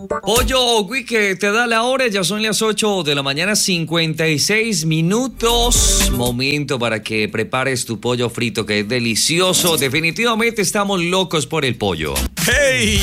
Pollo que te da la hora, ya son las 8 de la mañana, 56 minutos. Momento para que prepares tu pollo frito, que es delicioso. Definitivamente estamos locos por el pollo. ¡Hey!